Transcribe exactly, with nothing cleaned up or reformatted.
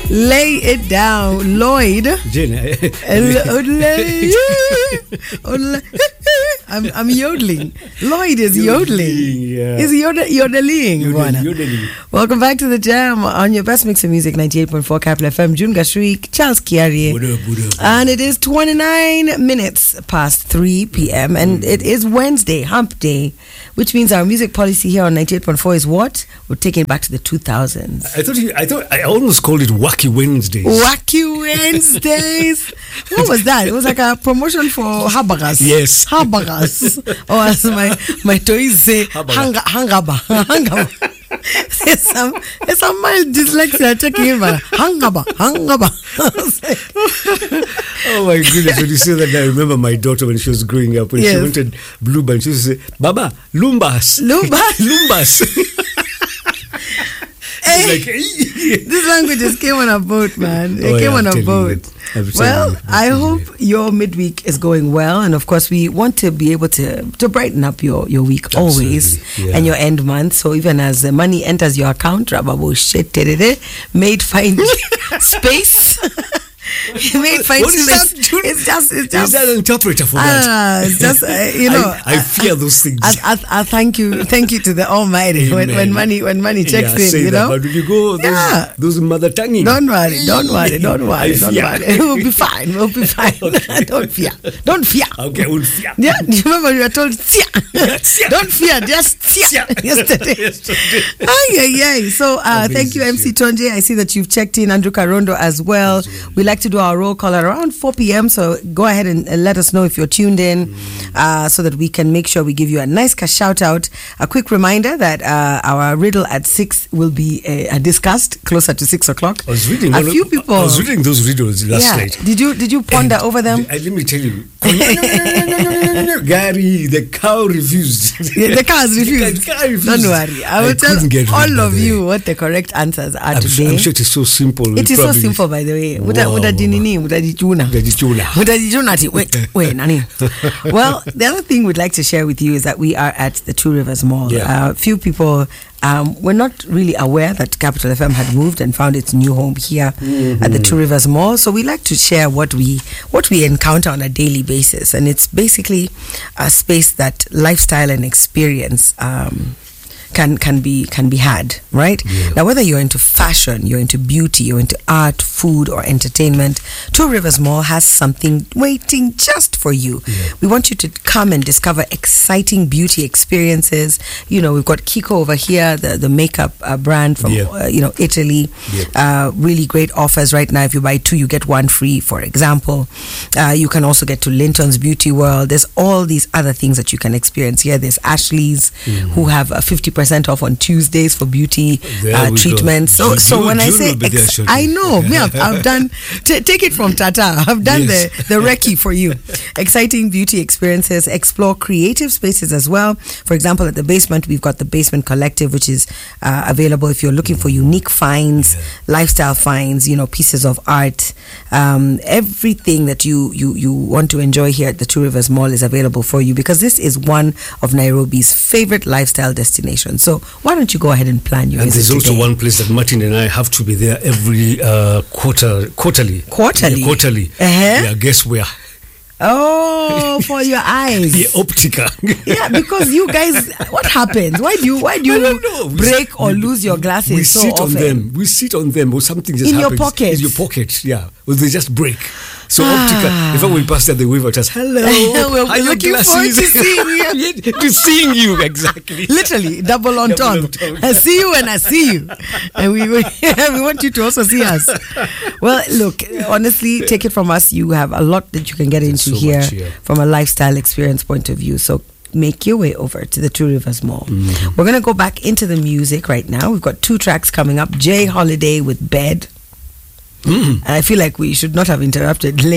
Lay it down, Lloyd. Jen, I'm, I'm yodeling. Lloyd is yodeling. Yeah. He's yod- yodeling. Yodeling, yodeling. Welcome back to the Jam on your best mix of music, ninety-eight point four Capital F M. June Gashrik, Charles Kiari. Buddha, Buddha, Buddha. And it is twenty-nine minutes past three p.m. And it is Wednesday, hump day, which means our music policy here on ninety-eight point four is what? We're taking it back to the two thousands. I thought you, I thought I almost called it Wacky Wednesdays. Wacky Wednesdays. What was that? It was like a promotion for Habagas. Yes. Habagas. Or as my, my toys say, hanga, hangaba. Hangaba. There's some, there's some mild dyslexia checking in, man. Hangaba. Hangaba. Oh my goodness, when you say that, I remember my daughter when she was growing up, when Yes. she wanted blue band, she used to say, Baba, Lumbas. Lumbas? Lumbas. Hey, Like, hey. this language just came on a boat, man. It Oh, came yeah, on I'm a telling boat. you. I'm telling Well, you. I'm I telling hope your midweek is going well, and of course, we want to be able to to brighten up your, your week Absolutely, always, yeah. and your end month. So even as the money enters your account, Rababo shit, made find space. Made find What is space. that, June? It's just, it's Is just. that an interpreter for that? Ah, it's just uh, you know. I, I fear those things. I, I, I thank you, thank you to the Almighty when, Amen. when money when money checks yeah, in, say you that, know. But when you go, those, Yeah. those mother tonguing. Don't worry, don't worry, don't worry, I don't fear. worry. We'll be fine, we'll be fine. Okay. Don't fear, don't fear. Okay, I will fear. Yeah, do you remember you were told, "Tia." Tia. Don't fear, just tia. Tia. yesterday. Yesterday. Ay, ay, ay. So uh, thank you, M C Tonje. I see that you've checked in, Andrew Karondo as well. Absolutely. We like to do our roll call at around four p.m. So go ahead and uh, let us know if you're tuned in mm. uh, so that we can make sure we give you a nice shout out. A quick reminder that uh, our riddle at six will be uh, discussed closer to six o'clock. I was reading a one few of, people. I was reading those riddles last yeah. night. Did you did you ponder And over them? I, let me tell you, Gary, the cow refused. Yeah, the cow has refused. The cow refused. Don't worry. I will I tell couldn't get rid all by of the you way. what the correct answers are I'm, today. sure, I'm sure it is so simple. It is so Probably- simple, by the way. Muta Wow, muta wow, dinini, muta dichuna. Muta dichuna. Muta dichuna ti- Wait, wait, nani. Well, the other thing we'd like to share with you is that we are at the Two Rivers Mall. Yeah. Uh, few people um, were not really aware that Capital F M had moved and found its new home here mm-hmm. at the Two Rivers Mall. So we like to share what we what we encounter on a daily basis, and it's basically a space that lifestyle and experience um, can can be can be had, right? Yeah. Now, whether you're into fashion, you're into beauty, you're into art, food, or entertainment, Two Rivers Mall has something waiting just for you. Yeah. We want you to come and discover exciting beauty experiences. You know, we've got Kiko over here, the the makeup uh, brand from Yeah. uh, you know Italy. Yeah. Uh, really great offers right now. If you buy two, you get one free, for example. Uh, you can also get to Linton's Beauty World. There's all these other things that you can experience here. There's Ashley's, Mm. who have a fifty percent off on Tuesdays for beauty There uh, we go. treatments. So, June- so when I June say, will be there ex- shortly. I know, me, I've, I've done. T- take it from Tata. I've done Yes. the the recce for you. Exciting beauty experiences. Explore creative spaces as well. For example, at the basement, we've got the Basement Collective, which is uh, available if you're looking for unique finds, Yeah. lifestyle finds, you know, pieces of art. Um, everything that you, you, you want to enjoy here at the Two Rivers Mall is available for you, because this is one of Nairobi's favorite lifestyle destinations. So why don't you go ahead and plan your And visit there's also today? one place that Martin and I have to be there every uh, quarter, quarterly. Quarterly? Yeah, quarterly. Uh-huh. Yeah, guess where? Oh, for your eyes. The Optica. Yeah, because you guys, what happens? Why do you why do I you don't know. We- break or we- lose your glasses We so sit often? on them. We sit on them, or something just In your happens. pocket? In your pocket, yeah. Or they just break. So Ah. Optica, if I will pass that, they wave at us. Hello. We're Are your looking forward glasses?" to seeing you. Yeah, to seeing you, exactly. Literally, double entendre. Double entendre. I see you and I see you. And we, we we want you to also see us. Well, look, honestly, take it from us. You have a lot that you can get There's into so here much here. from a lifestyle experience point of view. So make your way over to the Two Rivers Mall. Mm-hmm. We're going to go back into the music right now. We've got two tracks coming up. Jay Holiday with Bed. Mm. And I feel like we should not have interrupted